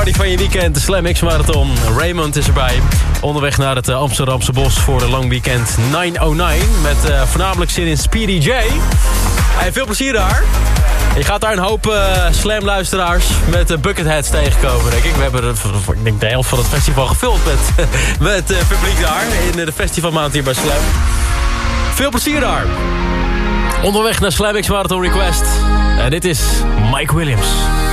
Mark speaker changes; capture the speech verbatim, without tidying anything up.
Speaker 1: party van je weekend. De Slam X Marathon. Raymond is erbij. Onderweg naar het Amsterdamse bos voor de Long Weekend negen Met uh, voornamelijk zin in Speedy J. Hey, veel plezier daar. Je gaat daar een hoop uh, Slam-luisteraars met uh, bucketheads tegenkomen, denk ik. We hebben de, ik denk de helft van het festival gevuld met, met uh, publiek daar. In uh, de festivalmaand hier bij Slam. Veel plezier daar. Onderweg naar Slam X Marathon Request. En dit is Mike Williams.